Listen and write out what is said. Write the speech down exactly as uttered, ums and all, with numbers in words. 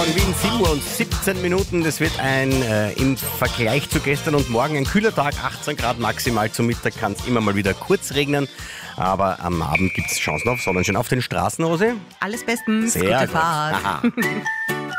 Wien, sieben Uhr und siebzehn Minuten. Das wird ein äh, im Vergleich zu gestern und morgen ein kühler Tag, achtzehn Grad maximal. Zum Mittag kann es immer mal wieder kurz regnen, aber am Abend gibt es Chancen auf Sonnenschein. Auf den Straßen, Rose? Alles bestens, Sehr gute gut. Fahrt. Aha.